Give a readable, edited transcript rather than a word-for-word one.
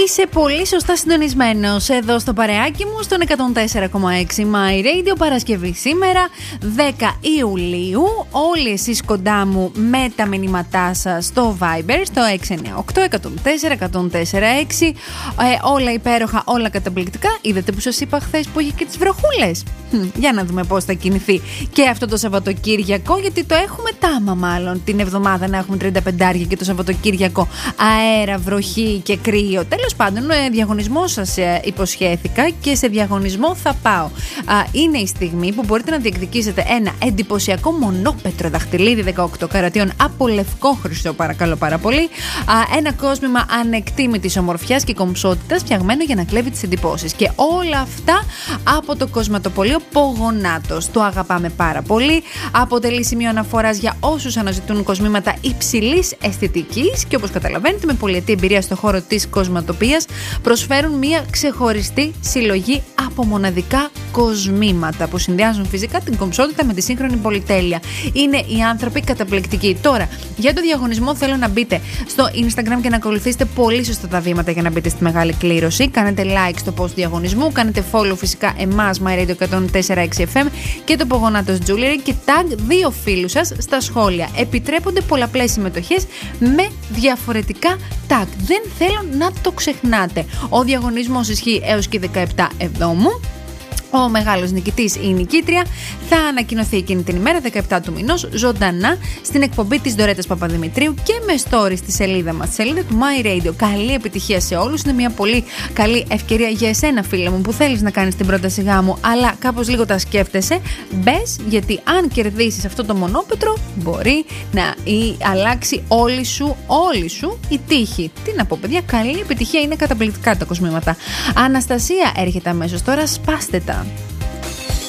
Είσαι πολύ σωστά συντονισμένος εδώ στο παρεάκι μου στον 104,6 My Radio. Παρασκευή σήμερα 10 Ιουλίου. Όλοι εσείς κοντά μου με τα μηνύματά σας στο Viber στο 698-104-104-6. Όλα υπέροχα, όλα καταπληκτικά. Είδατε που σας είπα χθες που είχε και τις βροχούλες? Για να δούμε πώς θα κινηθεί και αυτό το Σαββατοκύριακο, γιατί το έχουμε τάμα μάλλον την εβδομάδα να έχουμε 35 και το Σαββατοκύριακο αέρα, βροχή και κρύο. Τέλος πάντων, διαγωνισμό σας υποσχέθηκα και σε διαγωνισμό θα πάω. Είναι η στιγμή που μπορείτε να διεκδικήσετε ένα εντυπωσιακό μονόπετρο δαχτυλίδι 18 καρατίων από λευκό χρυσό, παρακαλώ πάρα πολύ. Ένα κόσμημα ανεκτήμητης ομορφιάς και κομψότητας, φτιαγμένο για να κλέβει τις εντυπώσεις. Και όλα αυτά από το κοσματοπωλείο Πογονάτος. Το αγαπάμε πάρα πολύ. Αποτελεί σημείο αναφοράς για όσους αναζητούν κοσμήματα υψηλής αισθητικής και, όπως καταλαβαίνετε, με πολυετή εμπειρία στο χώρο της κοσματοπίας, προσφέρουν μια ξεχωριστή συλλογή από μοναδικά κοσμήματα που συνδυάζουν φυσικά την κομψότητα με τη σύγχρονη πολυτέλεια. Είναι οι άνθρωποι καταπληκτικοί. Τώρα, για το διαγωνισμό θέλω να μπείτε στο Instagram και να ακολουθήσετε πολύ σωστά τα βήματα για να μπείτε στη μεγάλη κλήρωση. Κάνετε like στο post διαγωνισμού, κάνετε follow φυσικά εμάς, My Radio 104.6 FM και το Πογονάτος Jewelry και tag 2 φίλους σας στα σχόλια. Επιτρέπονται πολλαπλές συμμετοχές με διαφορετικά tag. Δεν θέλω να το ξεχνάτε. Ο διαγωνισμός ισχύει έως και 17 Εβδόμου. Ο μεγάλος νικητής ή η νικήτρια θα ανακοινωθεί εκείνη την ημέρα, 17 του μηνός, ζωντανά στην εκπομπή της Δωρέτας Παπαδημητρίου και με story στη σελίδα μας, τη σελίδα του My Radio. Καλή επιτυχία σε όλους. Είναι μια πολύ καλή ευκαιρία για εσένα, φίλε μου, που θέλεις να κάνεις την πρόταση γάμου, αλλά κάπως λίγο τα σκέφτεσαι. Μπες, γιατί αν κερδίσεις αυτό το μονόπετρο, μπορεί να αλλάξει όλη σου η τύχη. Τι να πω, παιδιά, καλή επιτυχία. Είναι καταπληκτικά τα κοσμήματα. Αναστασία έρχεται αμέσως τώρα, σπάστε τα.